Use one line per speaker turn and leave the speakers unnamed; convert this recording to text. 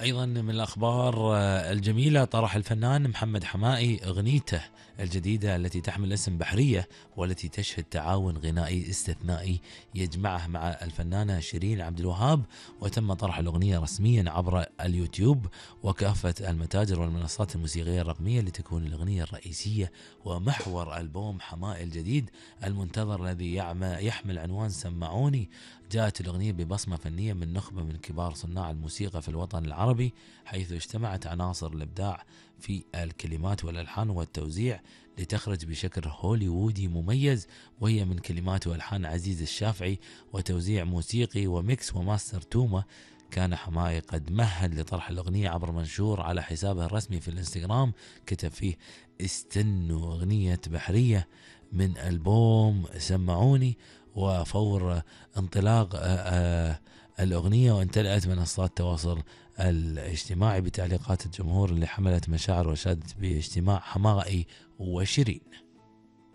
أيضا من الأخبار الجميلة، طرح الفنان محمد حمائي أغنيته الجديدة التي تحمل اسم بحرية، والتي تشهد تعاون غنائي استثنائي يجمعه مع الفنانة شيرين عبد الوهاب. وتم طرح الأغنية رسميا عبر اليوتيوب وكافة المتاجر والمنصات الموسيقية الرقمية، لتكون الأغنية الرئيسية ومحور ألبوم حمائي الجديد المنتظر الذي يحمل عنوان سمعوني. جاءت الأغنية ببصمة فنية من نخبة من كبار صناع الموسيقى في الوطن العربي، حيث اجتمعت عناصر الإبداع في الكلمات والألحان والتوزيع لتخرج بشكل هوليوودي مميز، وهي من كلمات وألحان عزيز الشافعي وتوزيع موسيقي وميكس وماستر توما. كان حماي قد مهد لطرح الأغنية عبر منشور على حسابه الرسمي في الانستغرام، كتب فيه: استنوا أغنية بحرية من ألبوم سمعوني. وفور انطلاق الأغنية وامتلأت منصات التواصل الاجتماعي بتعليقات الجمهور اللي حملت مشاعر وشادت باجتماع حمائي وشيرين.